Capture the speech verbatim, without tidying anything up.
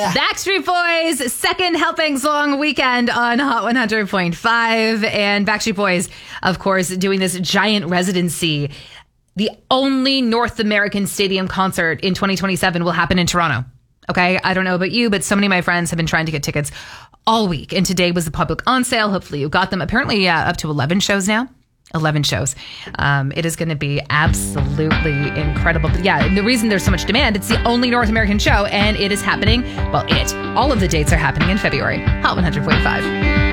Backstreet Boys, second Helpings Long Weekend on Hot one hundred point five. And Backstreet Boys, of course, doing this giant residency. The only North American stadium concert in twenty twenty-seven will happen in Toronto. Okay, I don't know about you, but so many of my friends have been trying to get tickets all week. And today was the public on sale. Hopefully you got them. Apparently uh, up to eleven shows now. eleven shows. Um, it is going to be absolutely incredible. But yeah, and the reason there's so much demand, it's the only North American show, and it is happening. Well, it. All of the dates are happening in February. Hot one hundred point five.